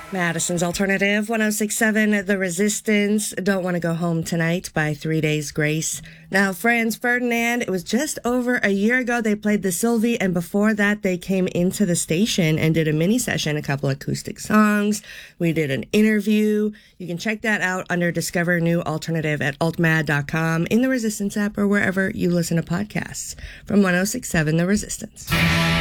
Madison's Alternative 1067, The Resistance, Don't Want to Go Home Tonight by 3 Days Grace. Now, Franz Ferdinand, it was just over a year ago they played the Sylvie, and before that they came into the station and did a mini session, a couple acoustic songs. We did an interview. You can check that out under Discover New Alternative at altmad.com, in the Resistance app, or wherever you listen to podcasts. From 1067, The Resistance.